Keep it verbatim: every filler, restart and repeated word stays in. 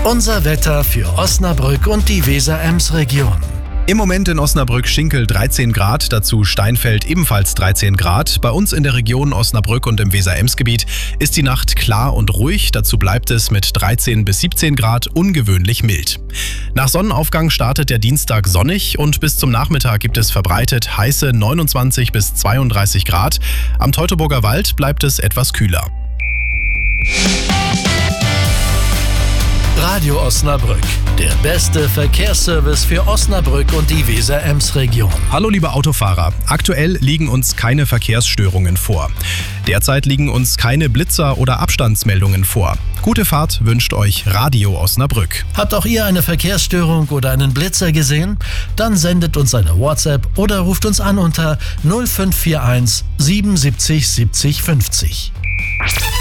Unser Wetter für Osnabrück und die Weser-Ems-Region. Im Moment in Osnabrück-Schinkel dreizehn Grad, dazu Steinfeld ebenfalls dreizehn Grad. Bei uns in der Region Osnabrück und im Weser-Ems-Gebiet ist die Nacht klar und ruhig. Dazu bleibt es mit dreizehn bis siebzehn Grad ungewöhnlich mild. Nach Sonnenaufgang startet der Dienstag sonnig und bis zum Nachmittag gibt es verbreitet heiße neunundzwanzig bis zweiunddreißig Grad. Am Teutoburger Wald bleibt es etwas kühler. Radio Osnabrück, der beste Verkehrsservice für Osnabrück und die Weser-Ems-Region. Hallo liebe Autofahrer, aktuell liegen uns keine Verkehrsstörungen vor. Derzeit liegen uns keine Blitzer oder Abstandsmeldungen vor. Gute Fahrt wünscht euch Radio Osnabrück. Habt auch ihr eine Verkehrsstörung oder einen Blitzer gesehen? Dann sendet uns eine WhatsApp oder ruft uns an unter null fünf vier eins siebenundsiebzig siebzig fünfzig.